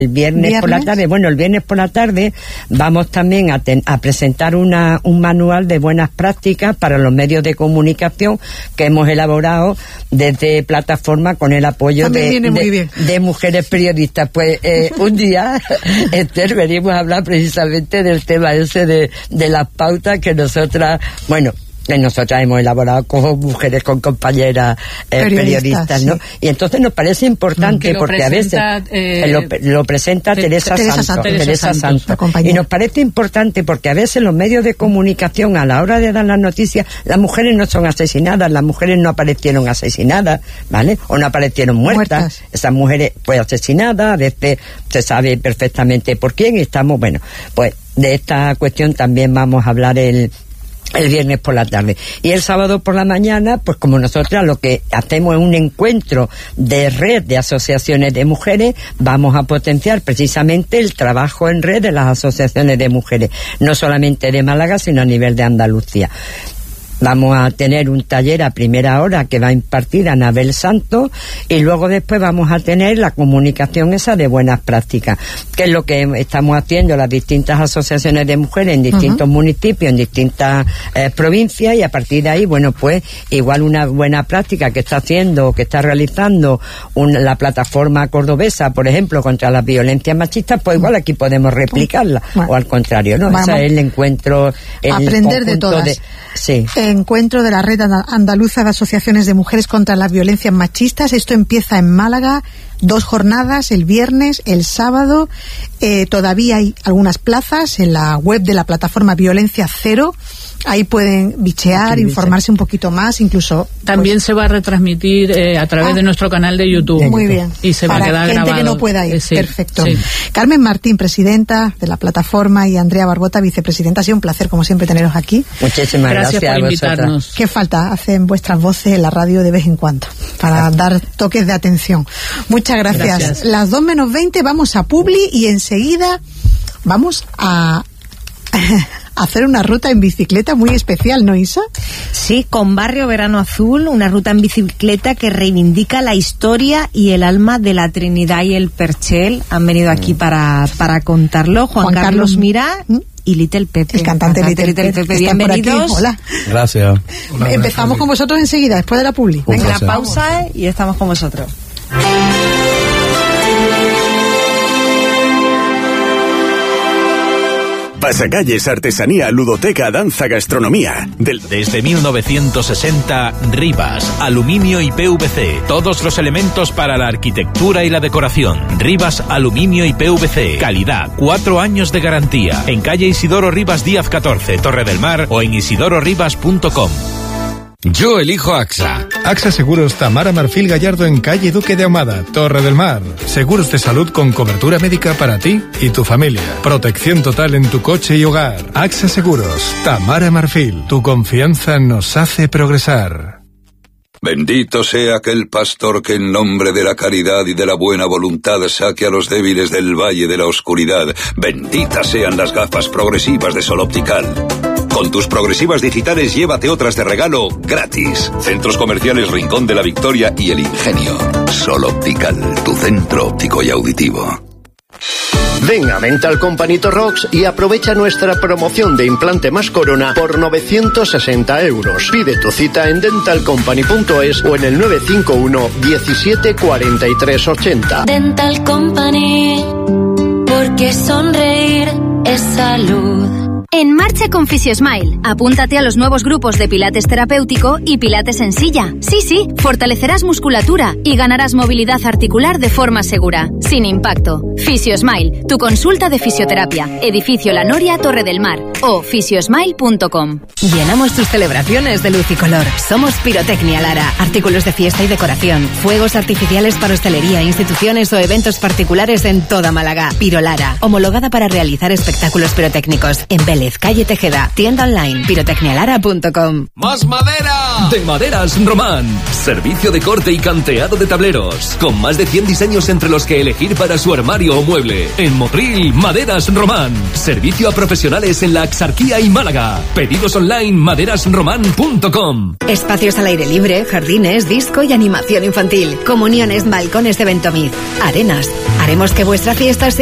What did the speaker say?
El viernes por la tarde, el viernes por la tarde vamos también a presentar un manual de buenas prácticas para los medios de comunicación que hemos elaborado desde plataforma con el apoyo de mujeres periodistas. Pues un día, Esther, venimos a hablar precisamente del tema ese de las pautas que nosotras hemos elaborado con mujeres, con compañeras periodistas, ¿no? Sí. Y entonces nos parece importante porque a veces lo presenta Teresa Santos. Y nos parece importante porque a veces los medios de comunicación, a la hora de dar las noticias, las mujeres no son asesinadas, las mujeres no aparecieron asesinadas, ¿vale? O no aparecieron muertas. Esas mujeres asesinadas, a veces se sabe perfectamente por quién, y estamos, pues de esta cuestión también vamos a hablar el viernes por la tarde. Y el sábado por la mañana, pues como nosotras lo que hacemos es un encuentro de red de asociaciones de mujeres, vamos a potenciar precisamente el trabajo en red de las asociaciones de mujeres, no solamente de Málaga, sino a nivel de Andalucía. Vamos a tener un taller a primera hora que va a impartir Anabel Santos, y luego después vamos a tener la comunicación esa de buenas prácticas, que es lo que estamos haciendo las distintas asociaciones de mujeres en distintos municipios, en distintas provincias, y a partir de ahí, pues igual una buena práctica que está haciendo, que está realizando la plataforma cordobesa, por ejemplo, contra las violencias machistas, pues igual aquí podemos replicarla, o al contrario, ¿no? Ese es el encuentro, aprender de todas. Encuentro de la Red Andaluza de Asociaciones de Mujeres contra las Violencias Machistas. Esto empieza en Málaga, 2 jornadas, el viernes, el sábado. Todavía hay algunas plazas en la web de la plataforma Violencia Cero. Ahí pueden bichear, informarse un poquito más, incluso... También se va a retransmitir a través de nuestro canal de YouTube. Muy bien. Y se va a quedar grabado. Para gente que no pueda ir. Perfecto. Sí. Carmen Martín, presidenta de la plataforma, y Andrea Barbota, vicepresidenta. Ha sido un placer, como siempre, teneros aquí. Muchísimas gracias por invitarnos. ¿Qué falta? Hacen vuestras voces en la radio de vez en cuando, para dar toques de atención. Muchas gracias. Las 2:20 vamos a Publi, y enseguida vamos a hacer una ruta en bicicleta muy especial, ¿no, Isa? Sí, con Barrio Verano Azul, una ruta en bicicleta que reivindica la historia y el alma de la Trinidad y el Perchel. Han venido aquí para contarlo Juan Carlos Mirá y Little Pepe. El cantante Little Pepe. Bienvenidos. Hola. Gracias. Hola, empezamos con vosotros enseguida, después de la publi. Venga, la pausa y estamos con vosotros. Pasacalles, artesanía, ludoteca, danza, gastronomía. Desde 1960, Rivas, aluminio y PVC. Todos los elementos para la arquitectura y la decoración. Rivas, aluminio y PVC. Calidad, 4 años de garantía. En calle Isidoro Rivas Díaz 14, Torre del Mar, o en isidororivas.com. Yo elijo AXA. AXA Seguros Tamara Marfil Gallardo, en calle Duque de Ahumada, Torre del Mar. Seguros de salud con cobertura médica para ti y tu familia. Protección total en tu coche y hogar. AXA Seguros Tamara Marfil. Tu confianza nos hace progresar. Bendito sea aquel pastor que en nombre de la caridad y de la buena voluntad saque a los débiles del valle de la oscuridad. Benditas sean las gafas progresivas de Sol Optical. Con tus progresivas digitales llévate otras de regalo gratis. Centros Comerciales Rincón de la Victoria y El Ingenio. Sol Optical, tu centro óptico y auditivo. Ven a Dental Company Torrox y aprovecha nuestra promoción de implante más corona por 960 euros. Pide tu cita en dentalcompany.es o en el 951 17 43 80. Dental Company, porque sonreír es salud. En marcha con Fisiosmile. Apúntate a los nuevos grupos de Pilates terapéutico y Pilates en silla. Sí, fortalecerás musculatura y ganarás movilidad articular de forma segura, sin impacto. Fisiosmile, tu consulta de fisioterapia. Edificio La Noria, Torre del Mar, o fisiosmile.com. Llenamos tus celebraciones de luz y color. Somos Pirotecnia Lara. Artículos de fiesta y decoración. Fuegos artificiales para hostelería, instituciones o eventos particulares en toda Málaga. Piro Lara, homologada para realizar espectáculos pirotécnicos. Embelece Sánchez, calle Tejeda. Tienda online, pirotecnialara.com. ¡Más madera! De Maderas Román. Servicio de corte y canteado de tableros. Con más de 100 diseños entre los que elegir para su armario o mueble. En Motril, Maderas Román. Servicio a profesionales en la Axarquía y Málaga. Pedidos online, maderasroman.com. Espacios al aire libre, jardines, disco y animación infantil. Comuniones, balcones de Ventomid. Arenas. Haremos que vuestra fiesta sea